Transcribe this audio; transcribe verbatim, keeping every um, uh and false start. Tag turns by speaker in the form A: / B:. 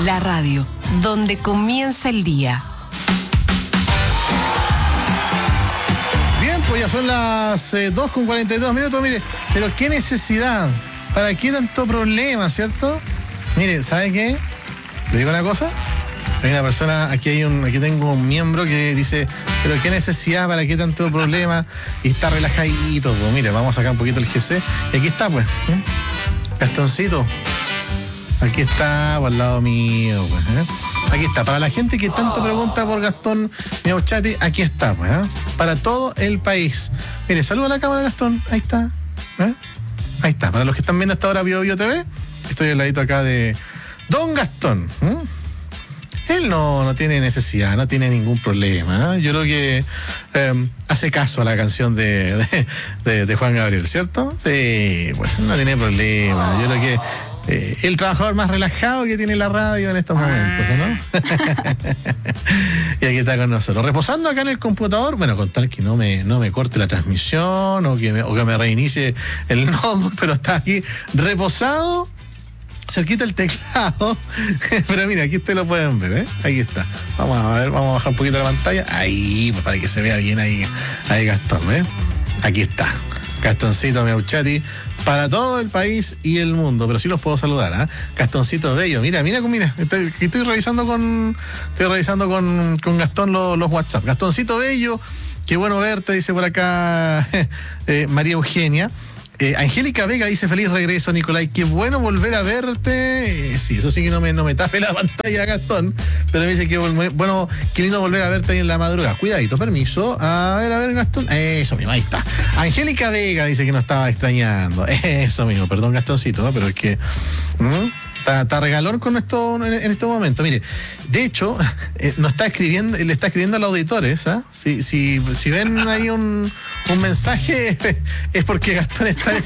A: la radio, donde comienza el día.
B: Bien, pues ya son las eh, dos con cuarenta y dos minutos, mire, pero qué necesidad, ¿para qué tanto problema, cierto? Mire, ¿sabe qué? ¿Le digo una cosa? Hay una persona, aquí hay un, aquí tengo un miembro que dice, pero qué necesidad, para qué tanto problema, y está relajadito, pues mire, vamos a sacar un poquito el G C, y aquí está, pues, ¿eh? Gastoncito, aquí está, por al lado mío, pues, ¿eh? Aquí está, para la gente que tanto pregunta por Gastón Miauchati, aquí está, pues, ¿eh? Para todo el país. Mire, saluda a la cámara, Gastón, ahí está, ¿eh? Ahí está, para los que están viendo hasta ahora Bio Bio T V, estoy al ladito acá de Don Gastón, ¿eh? Él no, no tiene necesidad, no tiene ningún problema, ¿eh? Yo creo que eh, hace caso a la canción de, de, de, de Juan Gabriel, ¿cierto? Sí, pues no tiene problema. Yo creo que eh, el trabajador más relajado que tiene la radio en estos momentos, ¿no? Y aquí está con nosotros, reposando acá en el computador, bueno, con tal que no me, no me corte la transmisión o que me, o que me reinicie el notebook, pero está aquí reposado, cerquita el teclado. Pero mira, aquí ustedes lo pueden ver, ¿eh? Aquí está. Vamos a ver, vamos a bajar un poquito la pantalla. Ahí, pues para que se vea bien ahí, ahí Gastón, ¿eh? Aquí está. Gastoncito Miauchati para todo el país y el mundo, pero sí los puedo saludar, ¿ah? ¿eh? Gastoncito bello. Mira, mira, mira. Estoy, estoy revisando con. Estoy revisando con, con Gastón los, los WhatsApp. Gastoncito bello, qué bueno verte, dice por acá eh, María Eugenia. Eh, Angélica Vega dice, feliz regreso, Nicolai, qué bueno volver a verte. Eh, sí, eso sí que no me, no me tape la pantalla, Gastón, pero me dice que bueno, qué lindo volver a verte ahí en la madrugada. Cuidadito, permiso. A ver, a ver, Gastón. Eso mismo, ahí está. Angélica Vega dice que nos estaba extrañando. Eso mismo, perdón, Gastoncito, ¿no? Pero es que ¿Mm? Está, está regalón con esto en, en este momento. Mire, de hecho, eh, nos está escribiendo, le está escribiendo a los auditores, ¿ah? ¿eh? Si, si, si ven ahí un, un mensaje, es porque Gastón está en